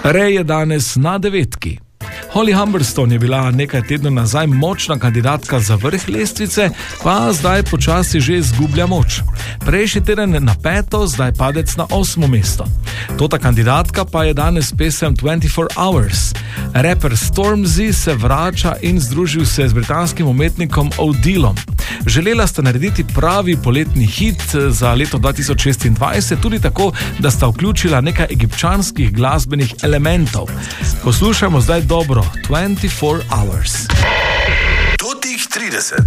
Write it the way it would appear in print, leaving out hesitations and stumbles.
Prej je danes na 9. Holly Humberstone je bila nekaj tednov nazaj močna kandidatka za vrh lestvice, pa zdaj počasi že izgublja moč. Prejšnji teden na 5., zdaj padec na 8. mesto. Tota kandidatka pa je danes pesem 24 Hours. Rapper Stormzy se vrača in združil se z britanskim umetnikom Odilom. Želela sta narediti pravi poletni hit za leto 2026, tudi tako, da sta vključila nekaj egipčanskih glasbenih elementov. Poslušajmo zdaj dobro 24 Hours. Totih 30.